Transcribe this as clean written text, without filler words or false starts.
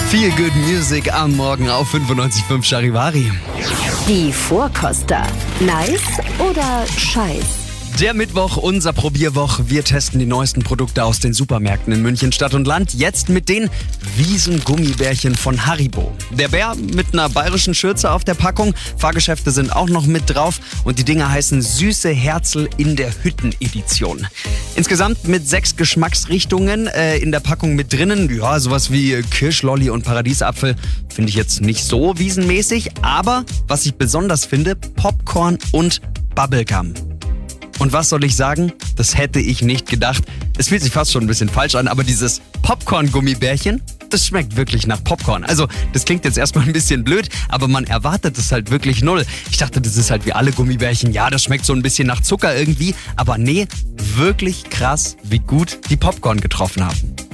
Feel Good Music am Morgen auf 95.5 Charivari. Die Vorkoster. Nice oder scheiß? Der Mittwoch, unser Probierwoch. Wir testen die neuesten Produkte aus den Supermärkten in München Stadt und Land. Jetzt mit den Wiesen-Gummibärchen von Haribo. Der Bär mit einer bayerischen Schürze auf der Packung. Fahrgeschäfte sind auch noch mit drauf. Und die Dinger heißen Süße Herzl in der Hütten-Edition. Insgesamt mit 6 Geschmacksrichtungen in der Packung mit drinnen. Ja, sowas wie Kirschlolli und Paradiesapfel finde ich jetzt nicht so wiesenmäßig. Aber was ich besonders finde, Popcorn und Bubblegum. Und was soll ich sagen? Das hätte ich nicht gedacht. Es fühlt sich fast schon ein bisschen falsch an, aber dieses Popcorn-Gummibärchen, das schmeckt wirklich nach Popcorn. Also, das klingt jetzt erstmal ein bisschen blöd, aber man erwartet es halt wirklich null. Ich dachte, das ist halt wie alle Gummibärchen. Ja, das schmeckt so ein bisschen nach Zucker irgendwie. Aber nee, wirklich krass, wie gut die Popcorn getroffen haben.